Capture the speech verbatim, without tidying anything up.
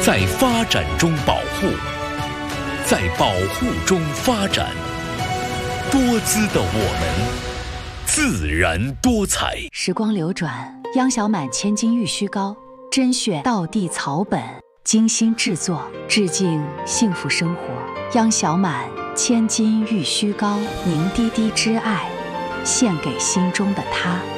在发展中保护，在保护中发展。多姿的我们，自然多彩。 时光流转，央小满千金玉虚膏，甄选道地草本，精心制作，致敬幸福生活。央小满千金玉虚膏，凝滴滴之爱，献给心中的他。